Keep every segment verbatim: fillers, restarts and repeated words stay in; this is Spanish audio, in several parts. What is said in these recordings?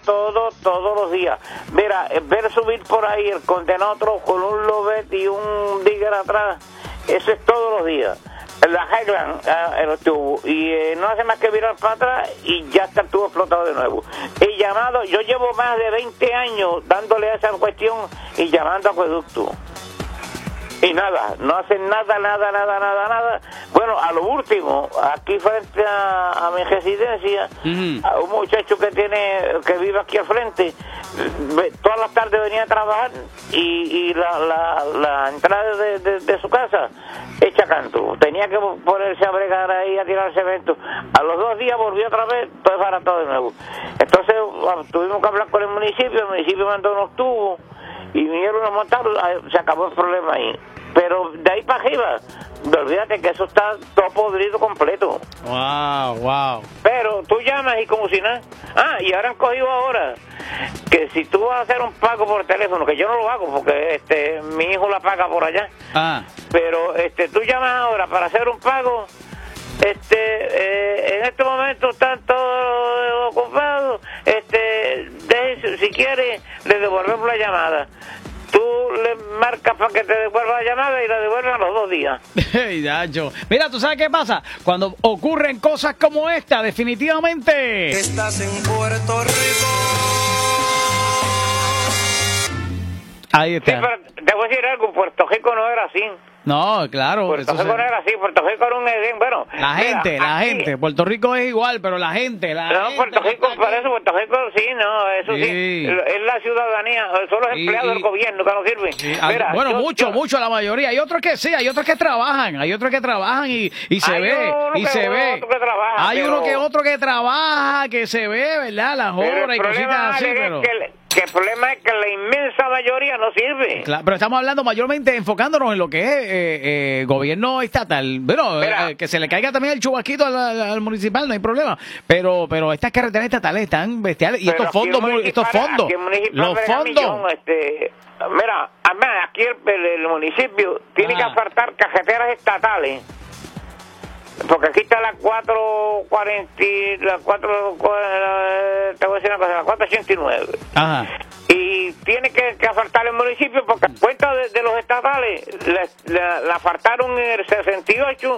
todo, todos los días. Mira, ver subir por ahí el condenado con un lobet y un digger atrás, eso es todos los días. La arreglan uh, el tubo y eh, no hace más que virar para atrás y ya está el tubo explotado de nuevo. He llamado, yo llevo más de veinte años dándole a esa cuestión y llamando a acueducto. Y nada, no hacen nada, nada, nada, nada, nada. Bueno, a lo último, aquí frente a, a mi residencia, uh-huh. a un muchacho que tiene, que vive aquí al frente, todas las tardes venía a trabajar y, y la, la, la entrada de, de, de su casa hecha canto. Tenía que ponerse a bregar ahí, a tirar cemento. A los dos días volvió otra vez, todo desbaratado de nuevo. Entonces tuvimos que hablar con el municipio, el municipio mandó unos tubos y vinieron a montarlo, se acabó el problema ahí. Pero de ahí para arriba, olvídate que eso está todo podrido completo. Wow, wow. Pero tú llamas y como si nada. Ah, y ahora han cogido ahora que si tú vas a hacer un pago por teléfono, que yo no lo hago porque este mi hijo la paga por allá. Ah. Pero este tú llamas ahora para hacer un pago, este eh, en este momento están todos ocupados, este de, si quiere le devolvemos la llamada. Tú le marcas para que te devuelva la llamada y la devuelven a los dos días. Hey, Dacho. Mira, ¿tú sabes qué pasa? Cuando ocurren cosas como esta, definitivamente... Estás en Puerto Rico. Ahí está. Sí, pero te voy a decir algo, Puerto Rico no era así. No, claro. Puerto Rico no era así, Puerto Rico era un Edén, bueno. La gente, mira, la aquí, gente. Puerto Rico es igual, pero la gente, la No, gente, Puerto Rico, para eso Puerto Rico sí, no, eso sí. sí es la ciudadanía, son los empleados y, del gobierno que no sirven. Sí, mira, bueno, yo, mucho, yo, mucho, la mayoría. Hay otros que sí, hay otros que trabajan, hay otros que trabajan y, y se ve, y se ve. Trabaja, hay pero, uno que otro que trabaja, que se ve, ¿verdad? Las horas y cositas así, pero... Que le, que el problema es que la inmensa mayoría no sirve. Claro, pero estamos hablando mayormente enfocándonos en lo que es eh, eh, gobierno estatal. Bueno, eh, que se le caiga también el chubasquito al, al, al municipal, no hay problema. Pero pero estas carreteras estatales están bestiales. Y pero estos fondos, estos fondos, los fondos... Millón, este, mira, además, aquí el, el, el municipio tiene ah. que asfaltar carreteras estatales. Porque aquí está la cuatro cuarenta, la cuatro, te voy a decir una cosa, la cuatro ochenta y nueve. Ajá. Y tiene que, que asfaltar el municipio porque a cuenta de, de los estatales la, la, la asfaltaron en el sesenta y ocho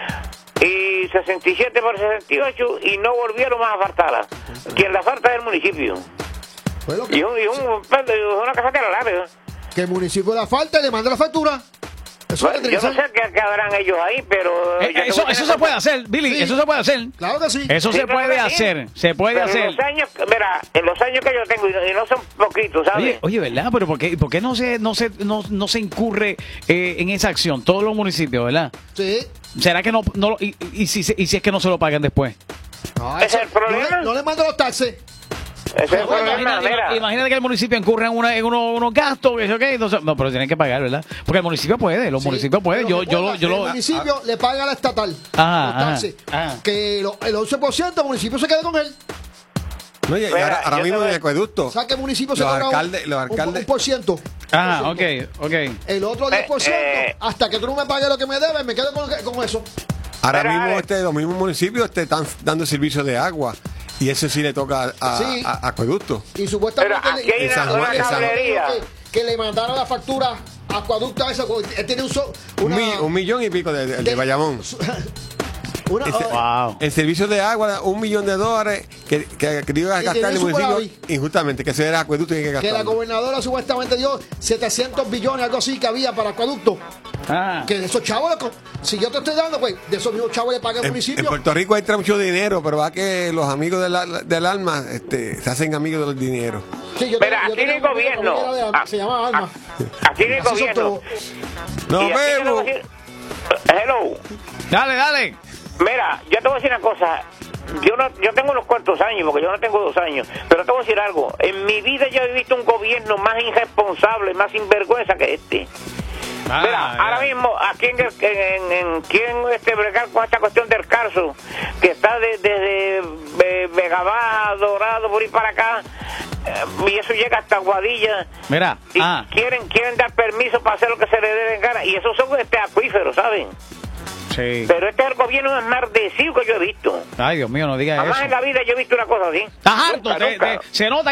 y sesenta y siete por sesenta y ocho y no volvieron más a asfaltarla. Quien la asfalta es el municipio. Bueno, que, y, un, y un, un, una carretera larga. Que el municipio la falta y le manda la factura. Eso bueno, yo no sé qué, qué habrán ellos ahí, pero... Eh, eso eso se puede hacer, Billy, sí. eso se puede hacer. Claro que sí. Eso sí, se puede hacer, se puede pero hacer. En los años, mira, en los años que yo tengo, y no son poquitos, ¿sabes? Oye, oye, ¿verdad? Pero ¿por qué, por qué no, se, no, se, no, no se incurre eh, en esa acción? Todos los municipios, ¿verdad? Sí. ¿Será que no... no y, y, y, si, y si es que no se lo pagan después? No, ese es el problema. No le, no le mandan los taxes. Ese es bueno, imagínate, imagínate, imagínate que el municipio incurra en, una, en unos, unos gastos, ¿okay? Entonces, no, pero tienen que pagar, ¿verdad? Porque el municipio puede, los sí, municipios pueden. Yo, yo, yo, el municipio ah, le paga a la estatal ajá, los taxes, ajá, ajá. que lo, el once por ciento el municipio se queda con él. No, y, y ahora, ahora mismo en el acueducto. O sea, que el municipio se los paga alcaldes, un, los alcaldes. un, un por ciento. Ah, ok, ok. El otro diez por ciento, eh, eh, hasta que tú no me pagues lo que me debes, me quedo con, con eso. Ahora pero, mismo este, los mismos municipios te están dando servicio de agua. Y eso sí le toca a, sí. a, a acueducto. Y supuestamente le, San Juan, que, que le mandaron la factura a acueducto a esa. Él tiene un, so, una, un, mi, un millón y pico de, de, de Bayamón. Una, este, wow. El servicio de agua, un millón de dólares que, que, que iba a gastar el municipio injustamente, que ese era acueducto y que gastar. Que la gobernadora supuestamente dio setecientos billones, algo así que había para acueducto. Ah. Que de esos chavos, si yo te estoy dando, pues de esos mismos chavos le paga el en, municipio. En Puerto Rico entra mucho dinero, pero va que los amigos del, del alma este, se hacen amigos de los dineros. Sí, yo Pero aquí en el gobierno. De, ah, se llama Alma. Aquí en el gobierno. Nos vemos. Hello. Dale, dale. Mira, yo te voy a decir una cosa. Yo no, yo tengo unos cuantos años, porque yo no tengo dos años, pero te voy a decir algo. En mi vida yo he visto un gobierno más irresponsable, más sinvergüenza que este. Ah, Mira, yeah. ahora mismo aquí en, en, en quién este bregar con esta cuestión del Carso, que está desde de, Vega Baja, Dorado, por ir para acá, eh, y eso llega hasta Guadilla. Mira, y ah. quieren quieren dar permiso para hacer lo que se le dé en gana, y esos son este acuíferos, ¿saben? Sí. Pero este es el gobierno más maldecido que yo he visto. Ay, Dios mío, no digas eso. Jamás en la vida yo he visto una cosa así. Estás harto, nunca, te, nunca. Te, se nota